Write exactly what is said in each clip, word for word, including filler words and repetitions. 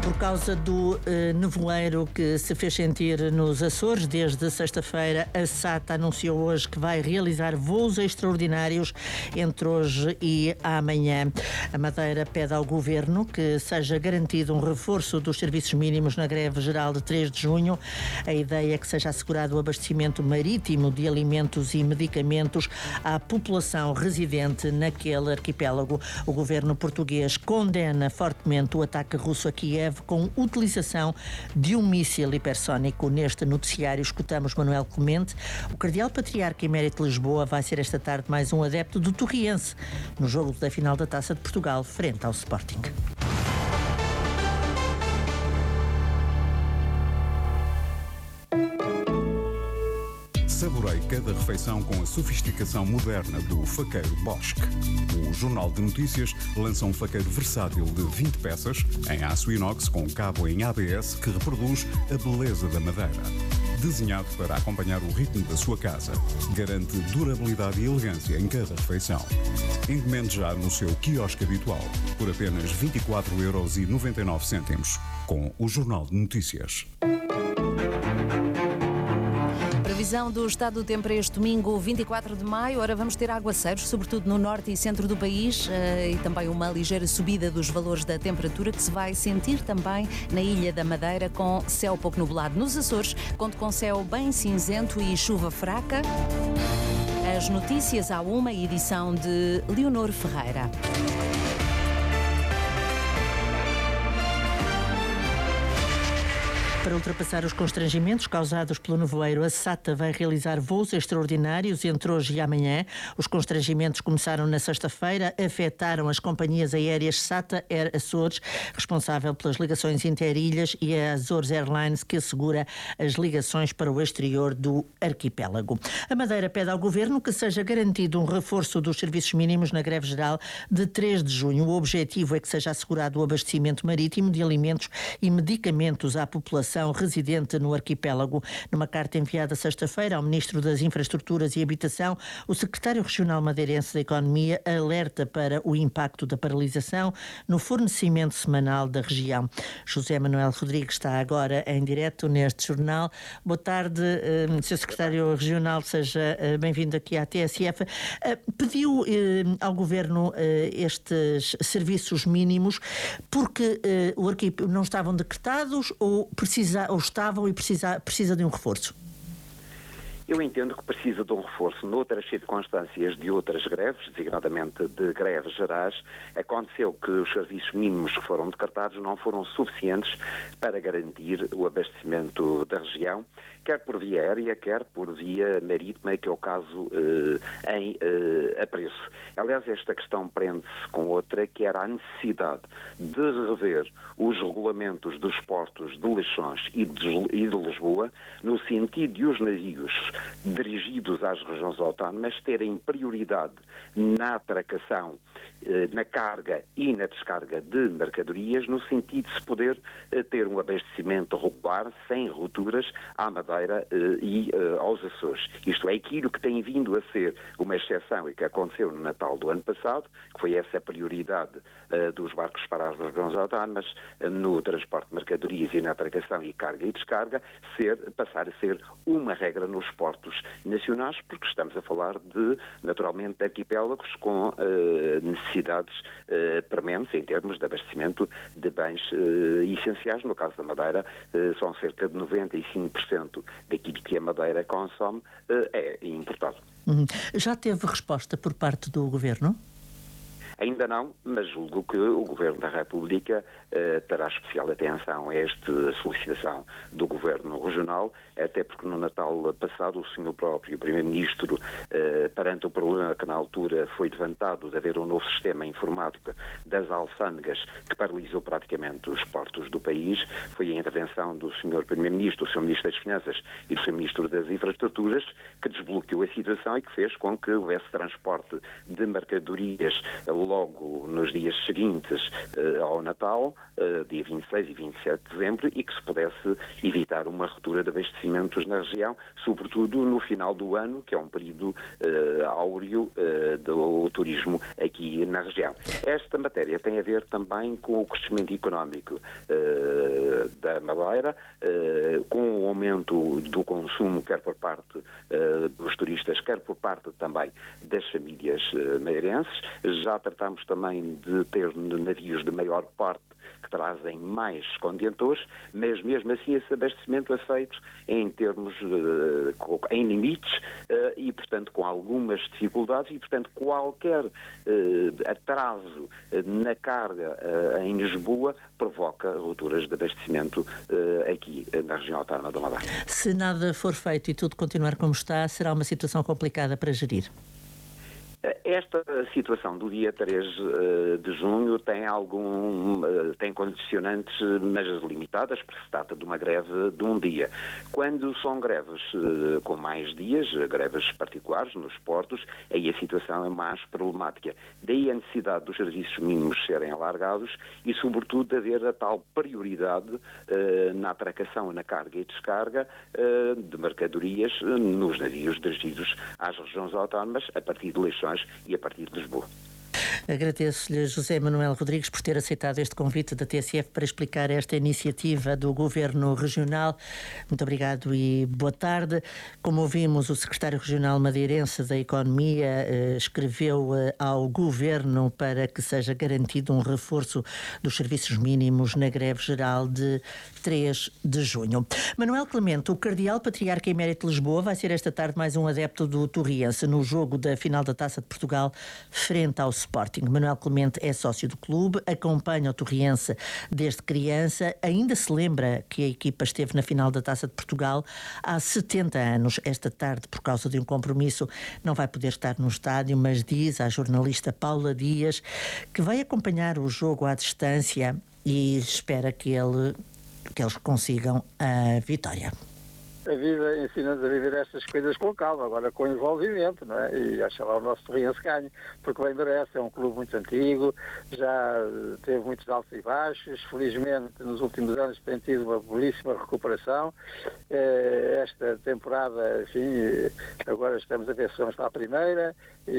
Por causa do eh, nevoeiro que se fez sentir nos Açores desde sexta-feira, a SATA anunciou hoje que vai realizar voos extraordinários entre hoje e amanhã. A Madeira pede ao Governo que seja garantido um reforço dos serviços mínimos na greve geral de três de junho. A ideia é que seja assegurado o abastecimento marítimo de alimentos e medicamentos à população residente naquele arquipélago. O Governo português condena fortemente o ataque russo a Kiev com utilização de um míssil hipersónico. Neste noticiário escutamos Manuel Clemente. O cardeal patriarca emérito de Lisboa vai ser esta tarde mais um adepto do Torriense no jogo da final da Taça de Portugal frente ao Sporting. Saborei cada refeição com a sofisticação moderna do faqueiro Bosch. O Jornal de Notícias lança um faqueiro versátil de vinte peças, em aço inox com cabo em A B S que reproduz a beleza da madeira. Desenhado para acompanhar o ritmo da sua casa, garante durabilidade e elegância em cada refeição. Encomende já no seu quiosque habitual, por apenas vinte e quatro euros e noventa e nove cêntimos, com o Jornal de Notícias. Previsão do estado do tempo para este domingo, vinte e quatro de maio. Ora, vamos ter aguaceiros, sobretudo no norte e centro do país, e também uma ligeira subida dos valores da temperatura que se vai sentir também na Ilha da Madeira, com céu pouco nublado. Nos Açores, conto com céu bem cinzento e chuva fraca. As notícias à uma, edição de Leonor Ferreira. Para ultrapassar os constrangimentos causados pelo nevoeiro, a SATA vai realizar voos extraordinários entre hoje e amanhã. Os constrangimentos começaram na sexta-feira, afetaram as companhias aéreas SATA Air Açores, responsável pelas ligações interilhas, e a Azores Airlines, que assegura as ligações para o exterior do arquipélago. A Madeira pede ao Governo que seja garantido um reforço dos serviços mínimos na greve geral de três de junho. O objetivo é que seja assegurado o abastecimento marítimo de alimentos e medicamentos à população residente no arquipélago. Numa carta enviada sexta-feira ao Ministro das Infraestruturas e Habitação, o Secretário Regional Madeirense da Economia alerta para o impacto da paralisação no fornecimento semanal da região. José Manuel Rodrigues está agora em direto neste jornal. Boa tarde, senhor Secretário Regional, seja bem-vindo aqui à T S F. Pediu ao Governo estes serviços mínimos porque o arquipélago não estavam decretados ou precisa ou estavam e precisa, precisa de um reforço? Eu entendo que precisa de um reforço. Noutras circunstâncias de outras greves, designadamente de greves gerais, aconteceu que os serviços mínimos que foram decretados não foram suficientes para garantir o abastecimento da região, quer por via aérea, quer por via marítima, que é o caso eh, em eh, apreço. Aliás, esta questão prende-se com outra, que era a necessidade de rever os regulamentos dos portos de Leixões e de, e de Lisboa, no sentido de os navios dirigidos às regiões autónomas terem prioridade na atracação, eh, na carga e na descarga de mercadorias, no sentido de se poder eh, ter um abastecimento regular, sem rupturas, à Madeira eh, e eh, aos Açores. Isto é aquilo que tem vindo a ser uma exceção e que aconteceu no Natal do ano passado, que foi essa prioridade eh, dos barcos para as regiões autónomas eh, no transporte de mercadorias e na atracação e carga e descarga, ser, passar a ser uma regra nos portos nacionais, porque estamos a falar de, naturalmente, de arquipélagos com uh, necessidades uh, prementes em termos de abastecimento de bens uh, essenciais. No caso da Madeira, uh, são cerca de noventa e cinco por cento daquilo que a Madeira consome uh, é importado. Uhum. Já teve resposta por parte do Governo? Ainda não, mas julgo que o Governo da República eh, terá especial atenção a esta solicitação do Governo Regional, até porque no Natal passado o senhor próprio Primeiro-Ministro, eh, perante o problema que na altura foi levantado de haver um novo sistema informático das alfândegas que paralisou praticamente os portos do país, foi a intervenção do senhor Primeiro-Ministro, do senhor Ministro das Finanças e do senhor Ministro das Infraestruturas que desbloqueou a situação e que fez com que houvesse transporte de mercadorias logo nos dias seguintes uh, ao Natal, uh, dia vinte e seis e vinte e sete de dezembro, e que se pudesse evitar uma ruptura de abastecimentos na região, sobretudo no final do ano, que é um período uh, áureo uh, do turismo aqui na região. Esta matéria tem a ver também com o crescimento económico uh, da Madeira, uh, com o aumento do consumo, quer por parte uh, dos turistas, quer por parte também das famílias uh, madeirenses. Já tratamos também de ter navios de maior porte que trazem mais contentores, mas mesmo assim esse abastecimento é feito em termos, uh, em limites uh, e, portanto, com algumas dificuldades e, portanto, qualquer uh, atraso uh, na carga uh, em Lisboa provoca rupturas de abastecimento uh, aqui uh, na região autónoma da Madeira. Se nada for feito e tudo continuar como está, será uma situação complicada para gerir. Esta situação do dia três de junho tem algum tem condicionantes, mas limitadas, porque se trata de uma greve de um dia. Quando são greves com mais dias, greves particulares nos portos, aí a situação é mais problemática. Daí a necessidade dos serviços mínimos serem alargados e, sobretudo, de haver a tal prioridade na atracação, na carga e descarga de mercadorias nos navios dirigidos às regiões autónomas a partir de Leixões e a partir de Lisboa. Agradeço-lhe, José Manuel Rodrigues, por ter aceitado este convite da T S F para explicar esta iniciativa do Governo Regional. Muito obrigado e boa tarde. Como ouvimos, o Secretário Regional Madeirense da Economia eh, escreveu eh, ao Governo para que seja garantido um reforço dos serviços mínimos na greve geral de três de junho. Manuel Clemente, o Cardeal Patriarca Emérito de Lisboa, vai ser esta tarde mais um adepto do Torriense no jogo da final da Taça de Portugal frente ao Sporting. Manuel Clemente é sócio do clube, acompanha o Torriense desde criança, ainda se lembra que a equipa esteve na final da Taça de Portugal há setenta anos. Esta tarde, por causa de um compromisso, não vai poder estar no estádio, mas diz à jornalista Paula Dias que vai acompanhar o jogo à distância e espera que, ele, que eles consigam a vitória. A vida ensina-nos a viver estas coisas com calma, agora com envolvimento, não é? E acho lá o nosso Torriense ganho, porque bem merece, é um clube muito antigo, já teve muitos altos e baixos, felizmente nos últimos anos tem tido uma belíssima recuperação. Esta temporada, enfim, agora estamos a ver se vamos para a primeira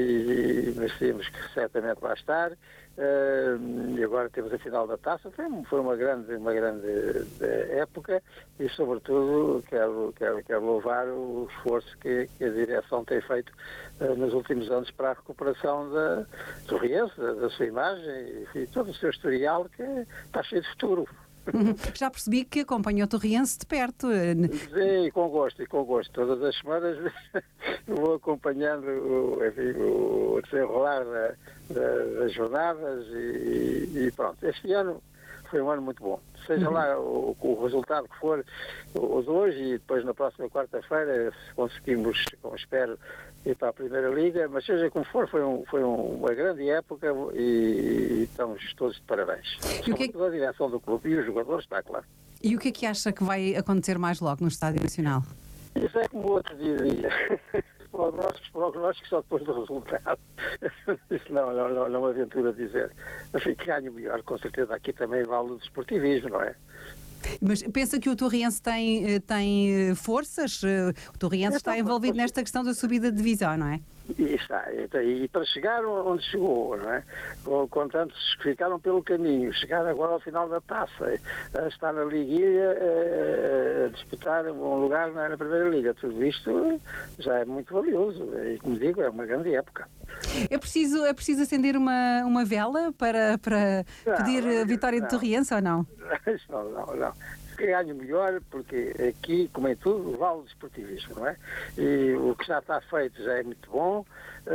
e merecemos que certamente lá estar. Uh, e agora temos a final da Taça. Foi, foi uma grande, uma grande época e, sobretudo, quero, quero, quero louvar o esforço que, que a direção tem feito uh, nos últimos anos para a recuperação da, do Torriense, da, da sua imagem e, e todo o seu historial, que está cheio de futuro. Já percebi que acompanha o Torriense de perto. Sim, com gosto, e com gosto. Todas as semanas vou acompanhando o, enfim, o desenrolar da, da, das jornadas e, e pronto. Este ano foi um ano muito bom. Seja lá o, o resultado que for, o de hoje e depois na próxima quarta-feira, se conseguimos, como espero, ir para a Primeira Liga, mas seja como for, foi, um, foi um, uma grande época e, e estamos todos de parabéns. E o que é que... a direção do clube e os jogadores, está claro. E o que é que acha que vai acontecer mais logo no Estádio Nacional? Isso é como o outro dizia. Prognósticos, prognósticos só depois do resultado. Isso não, não, não, não é uma aventura dizer. Enfim, que ganho melhor, com certeza. Aqui também vale o desportivismo, não é? Mas pensa que o Torriense tem, tem forças? O Torriense está envolvido nesta questão da subida de divisão, não é? E está, e para chegar onde chegou, não é? Com, com tantos que ficaram pelo caminho, chegar agora ao final da taça, a estar na liguilha, a, a disputar um lugar na, na Primeira Liga, tudo isto já é muito valioso e, como digo, é uma grande época. É preciso, é preciso acender uma, uma vela para, para não, pedir não, a vitória não. de Torriense ou não? Não, não, não. Que ganho melhor, porque aqui, como em tudo, vale o desportivismo, não é? E o que já está feito já é muito bom.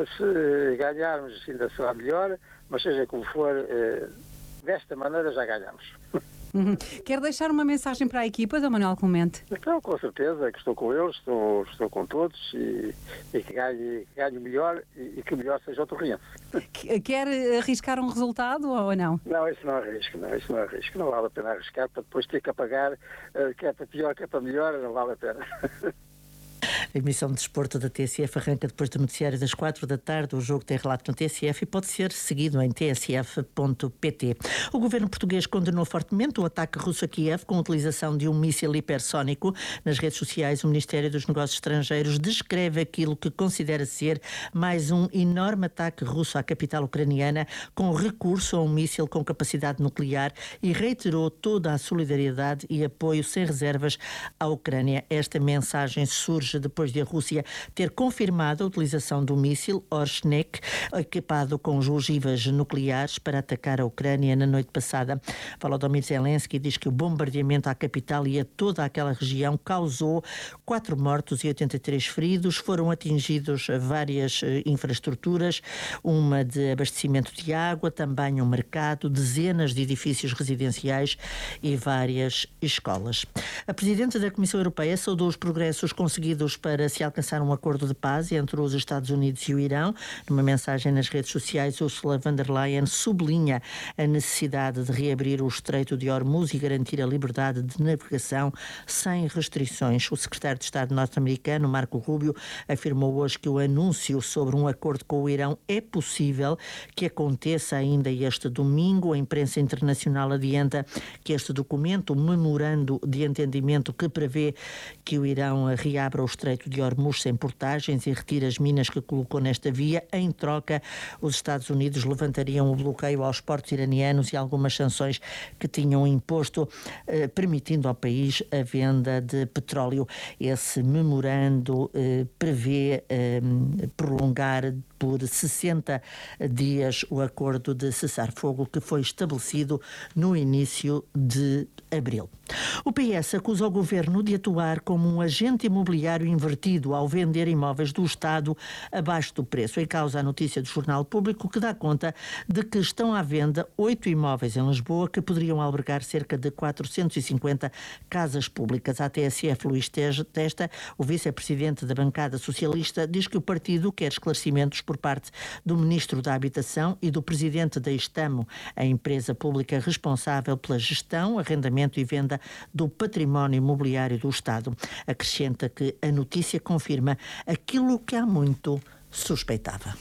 Se ganharmos, ainda será melhor, mas seja como for, desta maneira já ganhamos. Uhum. Quer deixar uma mensagem para a equipa, Dom Manuel Clemente? Então, com certeza, que estou com eles, estou, estou com todos e, e que ganhe, que ganhe melhor e, e que melhor seja o Torriense. Quer arriscar um resultado ou não? Não, isso não arrisco, não, isso não arrisco. Não vale a pena arriscar para depois ter que apagar, uh, quer para pior, quer para melhor, não vale a pena. A emissão de desporto da T S F arranca depois do noticiário das quatro da tarde. O jogo tem relato no T S F e pode ser seguido em t s f ponto p t. O governo português condenou fortemente o ataque russo a Kiev com a utilização de um míssil hipersónico. Nas redes sociais, o Ministério dos Negócios Estrangeiros descreve aquilo que considera ser mais um enorme ataque russo à capital ucraniana com recurso a um míssil com capacidade nuclear e reiterou toda a solidariedade e apoio sem reservas à Ucrânia. Esta mensagem surge depois de a Rússia ter confirmado a utilização do míssil Orsnek, equipado com ogivas nucleares, para atacar a Ucrânia na noite passada. Volodymyr Zelensky diz que o bombardeamento à capital e a toda aquela região causou quatro mortos e oitenta e três feridos. Foram atingidos várias infraestruturas, uma de abastecimento de água, também um mercado, dezenas de edifícios residenciais e várias escolas. A Presidente da Comissão Europeia saudou os progressos conseguidos para se alcançar um acordo de paz entre os Estados Unidos e o Irão. Numa mensagem nas redes sociais, Ursula von der Leyen sublinha a necessidade de reabrir o Estreito de Hormuz e garantir a liberdade de navegação sem restrições. O secretário de Estado norte-americano, Marco Rubio, afirmou hoje que o anúncio sobre um acordo com o Irão é possível que aconteça ainda este domingo. A imprensa internacional adianta que este documento, o memorando de entendimento que prevê que o Irão reabra o Estreito de Hormuz sem portagens e retire as minas que colocou nesta via, em troca, os Estados Unidos levantariam o bloqueio aos portos iranianos e algumas sanções que tinham imposto, eh, permitindo ao país a venda de petróleo. Esse memorando eh, prevê eh, prolongar por sessenta dias o acordo de cessar-fogo que foi estabelecido no início de abril. O P S acusa o governo de atuar como um agente imobiliário invertido ao vender imóveis do Estado abaixo do preço. Em causa a notícia do Jornal Público, que dá conta de que estão à venda oito imóveis em Lisboa que poderiam albergar cerca de quatrocentas e cinquenta casas públicas. A T S F, Luís Testa, o vice-presidente da bancada socialista, diz que o partido quer esclarecimentos por parte do Ministro da Habitação e do Presidente da Estamo, a empresa pública responsável pela gestão, arrendamento e venda do património imobiliário do Estado. Acrescenta que a notícia confirma aquilo que há muito suspeitava.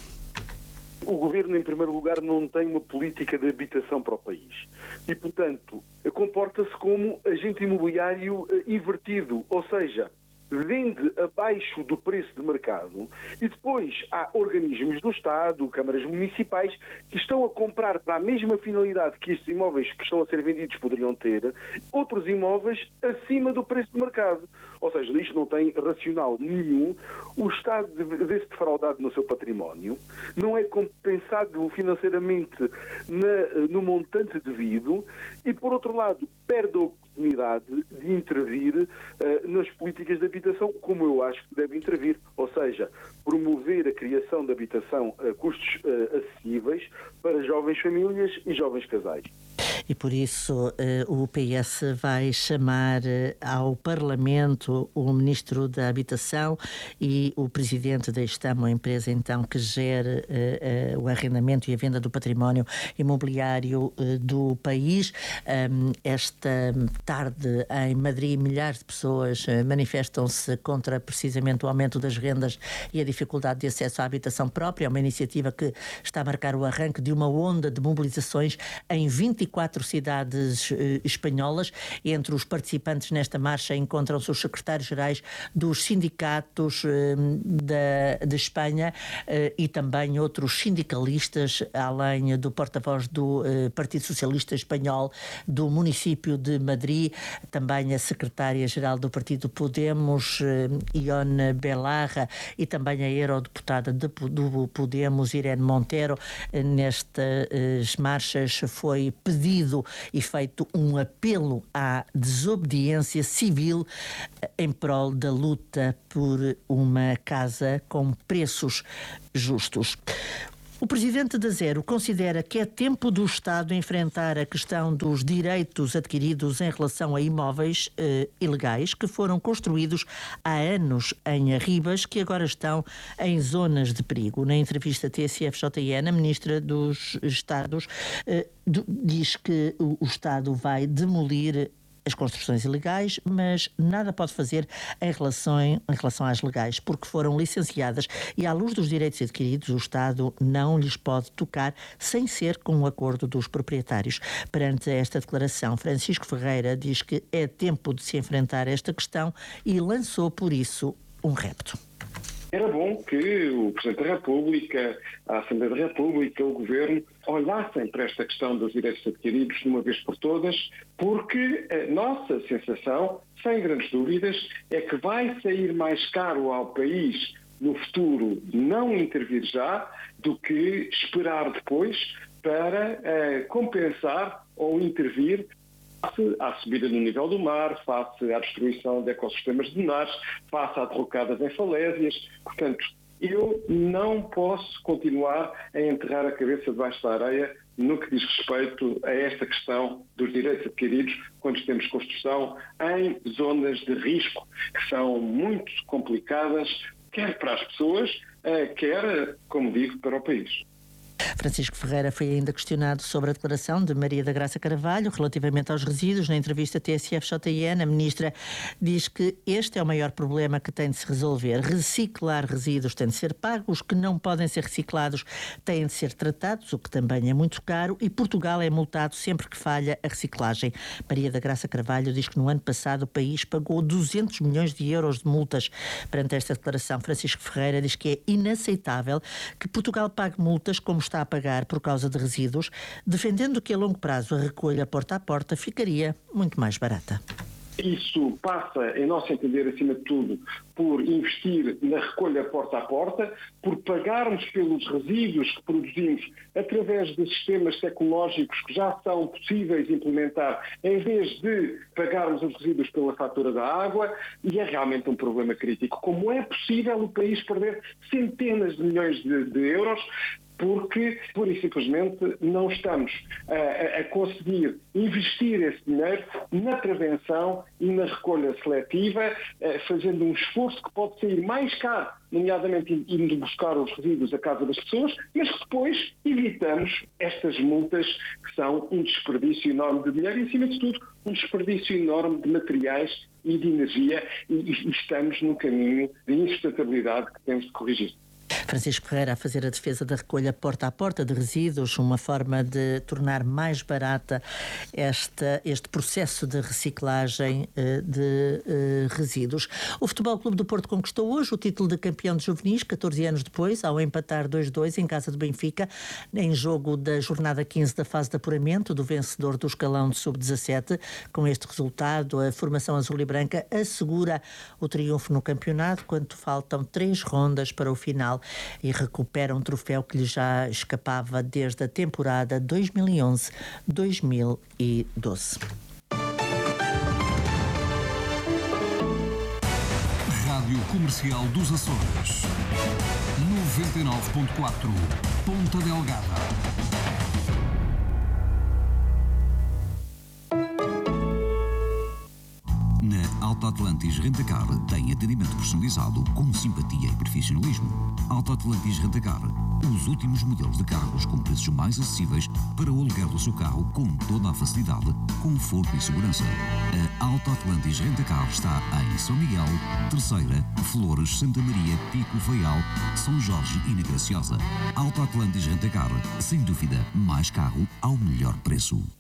O Governo, em primeiro lugar, não tem uma política de habitação para o país e, portanto, comporta-se como agente imobiliário invertido, ou seja, vende abaixo do preço de mercado e depois há organismos do Estado, câmaras municipais, que estão a comprar para a mesma finalidade que estes imóveis que estão a ser vendidos poderiam ter, outros imóveis acima do preço de mercado. Ou seja, isto não tem racional nenhum. O Estado vê-se defraudado no seu património, não é compensado financeiramente na, no montante devido e, por outro lado, perde a oportunidade de intervir uh, nas políticas de habitação, como eu acho que deve intervir, ou seja, promover a criação de habitação a custos uh, acessíveis para jovens famílias e jovens casais. E por isso eh, o P S vai chamar eh, ao Parlamento o Ministro da Habitação e o Presidente da Estamo, a empresa então que gera eh, eh, o arrendamento e a venda do património imobiliário eh, do país. Um, esta tarde em Madrid, milhares de pessoas eh, manifestam-se contra precisamente o aumento das rendas e a dificuldade de acesso à habitação própria. É uma iniciativa que está a marcar o arranque de uma onda de mobilizações em vinte e quatro cidades eh, espanholas. Entre os participantes nesta marcha encontram-se os secretários-gerais dos sindicatos eh, da, de Espanha eh, e também outros sindicalistas, além do porta-voz do eh, Partido Socialista Espanhol do município de Madrid, também a secretária-geral do Partido Podemos, eh, Ione Belarra, e também a eurodeputada de, do Podemos, Irene Montero. Eh, nestas marchas foi pedido e feito um apelo à desobediência civil em prol da luta por uma casa com preços justos. O presidente da Zero considera que é tempo do Estado enfrentar a questão dos direitos adquiridos em relação a imóveis eh, ilegais que foram construídos há anos em Arribas, que agora estão em zonas de perigo. Na entrevista T S F J N, a ministra dos Estados eh, do, diz que o, o Estado vai demolir as construções ilegais, mas nada pode fazer em relação, em relação às legais, porque foram licenciadas e, à luz dos direitos adquiridos, o Estado não lhes pode tocar sem ser com o acordo dos proprietários. Perante esta declaração, Francisco Ferreira diz que é tempo de se enfrentar esta questão e lançou, por isso, um repto. Era bom que o Presidente da República, a Assembleia da República, o Governo olhassem para esta questão dos direitos adquiridos de uma vez por todas, porque a nossa sensação, sem grandes dúvidas, é que vai sair mais caro ao país no futuro não intervir já do que esperar depois para uh, compensar ou intervir face à subida do nível do mar, face à destruição de ecossistemas dunares, face a derrocadas em falésias. Portanto, eu não posso continuar a enterrar a cabeça debaixo da areia no que diz respeito a esta questão dos direitos adquiridos quando temos construção em zonas de risco, que são muito complicadas, quer para as pessoas, quer, como digo, para o país. Francisco Ferreira foi ainda questionado sobre a declaração de Maria da Graça Carvalho relativamente aos resíduos. Na entrevista T S F J N, a ministra diz que este é o maior problema que tem de se resolver. Reciclar resíduos tem de ser pago, os que não podem ser reciclados têm de ser tratados, o que também é muito caro, e Portugal é multado sempre que falha a reciclagem. Maria da Graça Carvalho diz que no ano passado o país pagou duzentos milhões de euros de multas. Perante esta declaração, Francisco Ferreira diz que é inaceitável que Portugal pague multas como está a pagar por causa de resíduos, defendendo que a longo prazo a recolha porta a porta ficaria muito mais barata. Isso passa, em nosso entender, acima de tudo, por investir na recolha porta a porta, por pagarmos pelos resíduos que produzimos através de sistemas tecnológicos que já são possíveis implementar, em vez de pagarmos os resíduos pela fatura da água, e é realmente um problema crítico. Como é possível o país perder centenas de milhões de, de euros porque, pura e simplesmente, não estamos a, a conseguir investir esse dinheiro na prevenção e na recolha seletiva, fazendo um esforço que pode sair mais caro, nomeadamente indo buscar os resíduos à casa das pessoas, mas que depois evitamos estas multas que são um desperdício enorme de dinheiro e, acima de tudo, um desperdício enorme de materiais e de energia, e, e estamos num caminho de insustentabilidade que temos de corrigir. Francisco Ferreira a fazer a defesa da recolha porta a porta de resíduos, uma forma de tornar mais barata esta, este processo de reciclagem uh, de uh, resíduos. O Futebol Clube do Porto conquistou hoje o título de campeão de juvenis, catorze anos depois, ao empatar dois a dois em casa do Benfica, em jogo da jornada quinze da fase de apuramento do vencedor do escalão de sub dezassete. Com este resultado, a formação azul e branca assegura o triunfo no campeonato, quando faltam três rondas para o final, e recupera um troféu que lhe já escapava desde a temporada dois mil e onze dois mil e doze. Rádio Comercial dos Açores, noventa e nove ponto quatro, Ponta Delgada. Na Alta Atlantis Rentacar tem atendimento personalizado com simpatia e profissionalismo. Alta Atlantis Rentacar, os últimos modelos de carros com preços mais acessíveis para o aluguer do seu carro com toda a facilidade, conforto e segurança. A Alta Atlantis Rentacar está em São Miguel, Terceira, Flores, Santa Maria, Pico, Faial, São Jorge e na Graciosa. Alta Atlantis Rentacar, sem dúvida, mais carro ao melhor preço.